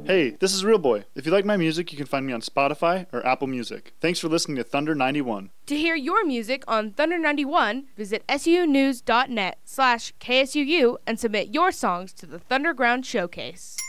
Hey, this is Real Boy. If you like my music, you can find me on Spotify or Apple Music. Thanks for listening to Thunder 91. To hear your music on Thunder 91, visit sunews.net/KSUU and submit your songs to the Thunderground Showcase.